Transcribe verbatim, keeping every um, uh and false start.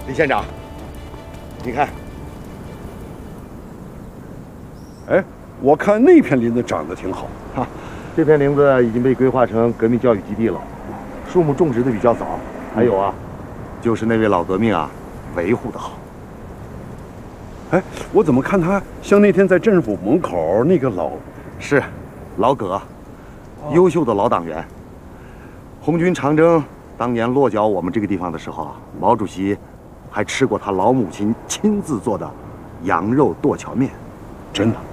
李县长，你看， 哎，我看那片林子长得挺好。 哈，这片林子已经被规划成革命教育基地了，树木种植的比较早。还有啊，就是那位老革命啊，维护的好。 哎，我怎么看他像那天在镇府门口那个老…… 是，老葛，优秀的老党员。红军长征当年落脚我们这个地方的时候啊，毛主席还吃过他老母亲亲自做的羊肉剁荞面。 真的？